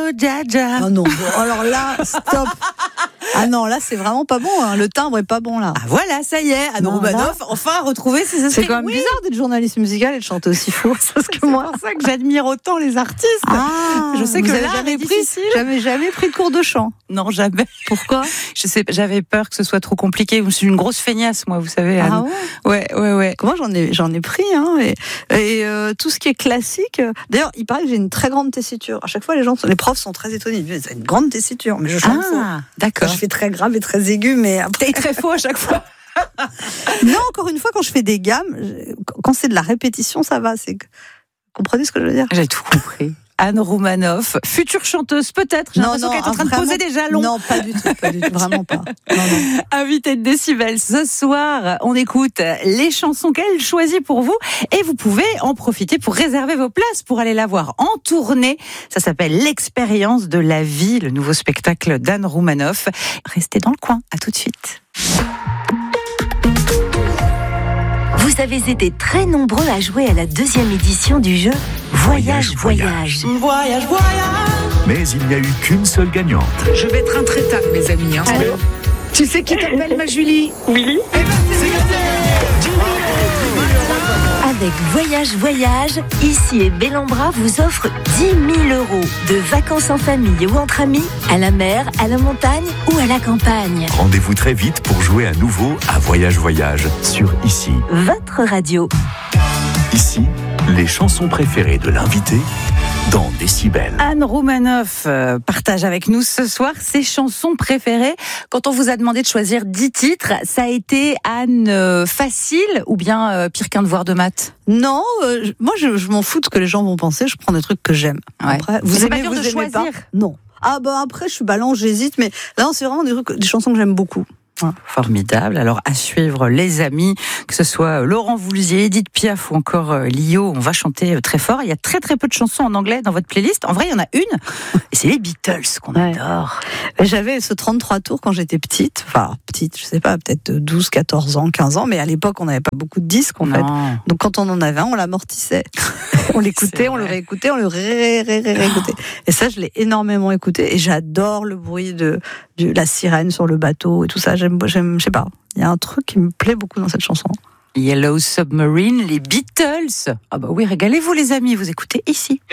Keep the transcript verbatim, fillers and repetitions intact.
Jaja. Oh non, bon, alors là, stop. Ah non, là, c'est vraiment pas bon. Hein. Le timbre est pas bon, là. Ah voilà, ça y est, Anne Non, Romanoff, là, enfin a retrouvé ses esprits. C'est quand même Oui. bizarre d'être journaliste musicale et de chanter aussi faux. Parce que C'est moi, pour ça que j'admire autant les artistes. ah, Je sais vous que avez l'art jamais est pris, difficile. jamais, jamais pris de cours de chant. Non, jamais. Pourquoi? Je sais, j'avais peur que ce soit trop compliqué. Je suis une grosse feignasse, moi, vous savez. Anne. Ah ouais. Ouais, ouais, ouais. Moi, j'en ai, j'en ai pris, hein, et, et euh, tout ce qui est classique. euh, D'ailleurs, il paraît que j'ai une très grande tessiture. À chaque fois, les gens, les profs sont très étonnés. Ils disent, c'est une grande tessiture, mais je chante faux. Ah, d'accord. Je fais très grave et très aigu, mais après. T'es très faux à chaque fois. Non, encore une fois, quand je fais des gammes, je- quand c'est de la répétition, ça va. C'est, vous comprenez ce que je veux dire? J'ai tout compris. Anne Romanoff, future chanteuse peut-être. J'ai l'impression qu'elle est en train de vraiment- poser des jalons. Non, pas du tout, pas du tout, vraiment pas. Non, non. Invité de Décibel ce soir, on écoute les chansons qu'elle choisit pour vous et vous pouvez en profiter pour réserver vos places pour aller la voir en tournée. Ça s'appelle L'expérience de la vie, le nouveau spectacle d'Anne Romanoff. Restez dans le coin, à tout de suite. Vous avez été très nombreux à jouer à la deuxième édition du jeu Voyage, Voyage. Voyage, voyage. Mais il n'y a eu qu'une seule gagnante. Je vais être intraitable, mes amis. Hein. Allô ? Tu sais qui t'appelle, ma Julie? Oui. Avec Voyage, Voyage, Ici et Bellambra vous offre dix mille euros de vacances en famille ou entre amis, à la mer, à la montagne ou à la campagne. Rendez-vous très vite pour jouer à nouveau à Voyage Voyage sur Ici. Votre radio. Ici, les chansons préférées de l'invité dans Décibel. Anne Romanoff euh, partage avec nous ce soir ses chansons préférées. Quand on vous a demandé de choisir dix titres, ça a été, Anne, euh, facile ou bien euh, pire qu'un devoir de maths? Non, euh, je- moi, je, je m'en fous de ce que les gens vont penser. Je prends des trucs que j'aime. Ouais. Après, Mais vous c'est aimez, pas dur vous de aimez choisir. pas? Non. Ah bah après, je suis balance, j'hésite, mais là, non, c'est vraiment des, trucs, des chansons que j'aime beaucoup. Formidable. Alors, à suivre, les amis, que ce soit Laurent Voulzier, Edith Piaf ou encore euh, Lio, on va chanter euh, très fort. Il y a très très peu de chansons en anglais dans votre playlist. En vrai, il y en a une, et c'est les Beatles qu'on Ouais. adore. J'avais ce trente-trois tours quand j'étais petite. Enfin, petite, je sais pas, peut-être douze, quatorze ans, quinze ans, mais à l'époque, on n'avait pas beaucoup de disques, en fait. Non. Donc, quand on en avait un, on l'amortissait. On l'écoutait, C'est on le vrai. réécoutait, on le ré, ré, ré, réécoutait. Et ça, je l'ai énormément écouté. Et j'adore le bruit de, de la sirène sur le bateau et tout ça. J'aime, j'aime, je sais pas. Il y a un truc qui me plaît beaucoup dans cette chanson. Yellow Submarine, les Beatles. Ah bah oui, régalez-vous les amis, vous écoutez ici.